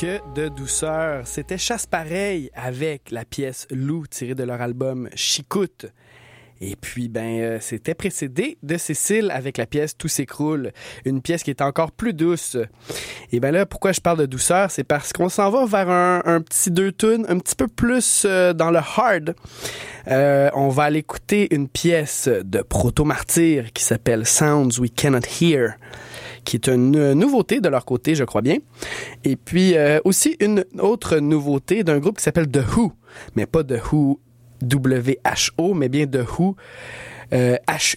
Que de douceur. C'était Chasse Pareil avec la pièce Loup tirée de leur album Chicoute. Et puis, c'était précédé de Cécile avec la pièce Tout s'écroule, une pièce qui est encore plus douce. Et là, pourquoi je parle de douceur? C'est parce qu'on s'en va vers un petit deux tunes un petit peu plus dans le hard. On va aller écouter une pièce de Proto Martyr qui s'appelle Sounds We Cannot Hear, qui est une nouveauté de leur côté, je crois bien. Et puis, aussi une autre nouveauté d'un groupe qui s'appelle The Who, mais pas The Who W-H-O, mais bien The Who,